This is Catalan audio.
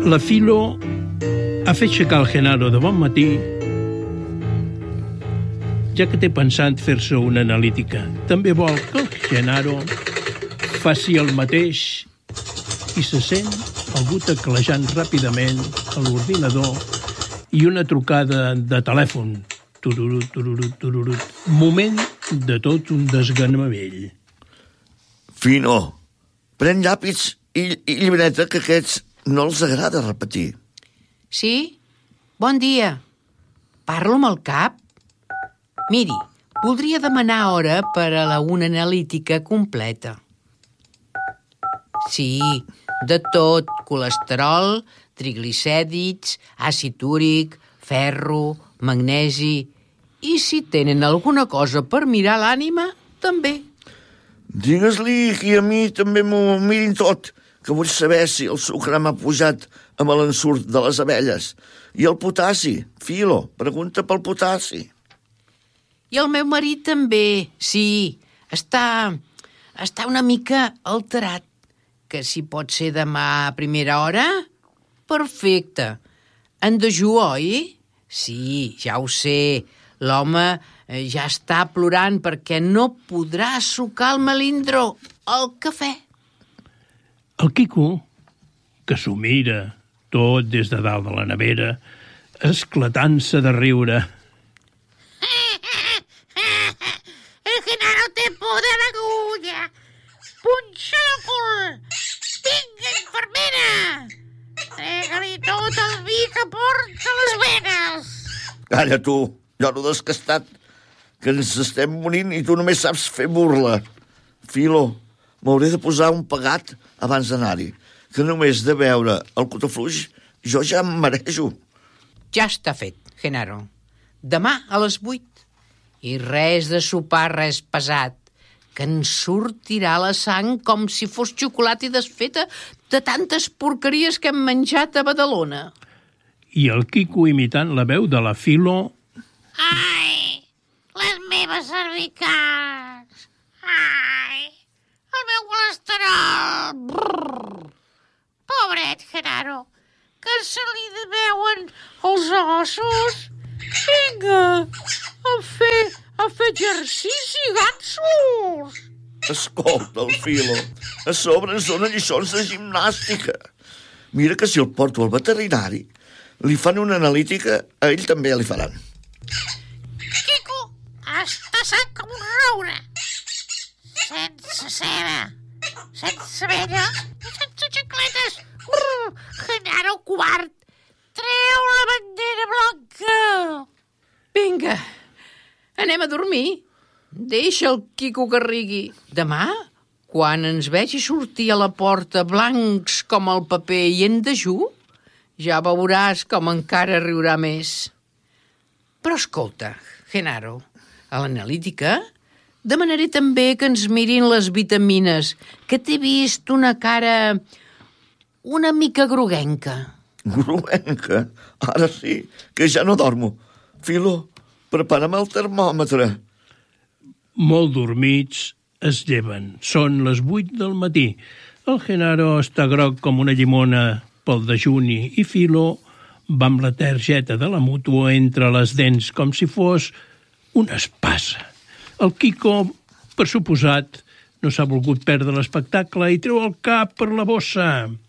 La Filo ha fet aixecar el Genaro de bon matí, ja que té pensat fer-se una analítica. També vol que el Genaro faci el mateix i se sent algú teclejant ràpidament a l'ordinador i una trucada de telèfon. Tururut, tururut, tururut. Moment de tot un desganavell. Fino, pren llàpis i llibreta, que aquests no els agrada repetir. Sí? Bon dia. Parlo amb el cap? Miri, voldria demanar hora per a una analítica completa. Sí, de tot, colesterol, triglicèrids, àcid úric, ferro, magnesi... I si tenen alguna cosa per mirar l'ànima, també. Digues-li que a mi també m'ho mirin tot, que vull saber si el sucre m'ha pujat amb l'ensurt de les abelles. I el potassi, Filo, pregunta pel potassi. I el meu marit també, sí, està una mica alterat. Que si pot ser demà a primera hora? Perfecte. En dejú, oi? Sí, ja ho sé. L'home ja està plorant perquè no podrà sucar el melindro, el cafè. El Quico, que s'ho mira tot des de dalt de la nevera, esclatant-se de riure. El Genaro té por de l'agulla. Punxa el cul. Vinga, infermera. Trega-li tot el vi que porta a les venes. Calla, tu, lloro descastat, que ens estem morint i tu només saps fer burla. Filo, m'hauré de posar un pegat abans d'anar-hi, que només de veure el cotafluix jo ja em marejo. Ja està fet, Genaro. Demà a les 8. I res de sopar, res pesat, que ens sortirà la sang com si fos xocolata desfeta de tantes porqueries que hem menjat a Badalona. I el Quico, imitant la veu de la Filo... Ai, les meves cervicals. Ai, el meu colesterol. Brrr. Pobret Genaro, que se li veuen els ossos. Vinga, a fer exercici, gansos. Escolta, el Filo, a sobre ens dona lliçons de gimnàstica. Mira que si el porto al veterinari, li fan una analítica, a ell també li faran. Quico, està sant com un roure. Sense cera, sense vella, sense xicletes. Genaro Quart, treu la bandera blanca. Vinga, anem a dormir. Deixa el Quico que rigui. Demà, quan ens vegi sortir a la porta blancs com el paper i en dejú, ja veuràs com encara riurà més. Però escolta, Genaro, a l'analítica demanaré també que ens mirin les vitamines, que t'he vist una cara una mica groguenca. Groguenca? Ara sí, que ja no dormo. Filo, prepara'm el termòmetre. Molt dormits, es lleven. Són les 8 del matí. El Genaro està groc com una llimona pel dejuni i Filo va amb la targeta de la mútua entre les dents com si fos una espasa. El Quico, per suposat, no s'ha volgut perdre l'espectacle i treu el cap per la bossa.